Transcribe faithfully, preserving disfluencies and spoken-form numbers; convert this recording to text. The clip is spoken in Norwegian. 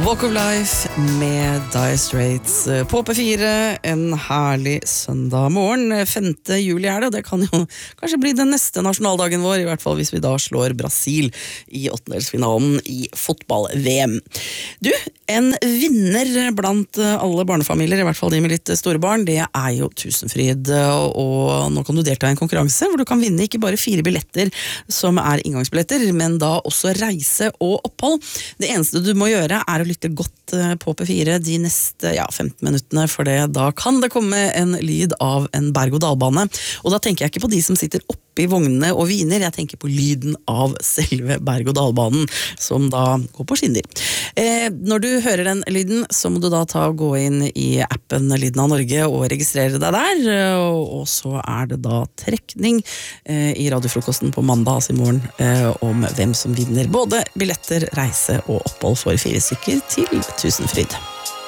Walk of Life med Dire Straits på P fire, en herlig søndag morgen. femte juli er det, og det kan jo kanskje bli den neste nasjonaldagen vår, i hvert fall hvis vi da slår Brasil i åttendelsfinalen i fotball-V M. Du, en vinner blant alle barnefamilier, i hvert fall de med litt store barn, det er jo Tusenfryd, og nå kan du delta i en konkurranse hvor du kan vinne ikke bare fire billetter som er inngangsbilletter, men da også reise og opphold. Det eneste du må gjøre er å lytte godt på P fire de neste ja, femten minuttene, for det, da kan det komme en lyd av en berg-og-dalbane. Og da tenker jeg ikke på de som sitter oppe i vognene og viner, jeg tenker på lyden av selve berg-og-dalbanen, som da går på skinner. Eh, når du hører den lyden, så må du da ta og gå inn i appen Lyden av Norge og registrere deg der, og, og så er det da trekning eh, i radiofrokosten på mandag, altså i morgen, eh, om hvem som vinner både billetter, reise og opphold for fire stykker til Tusenfryd.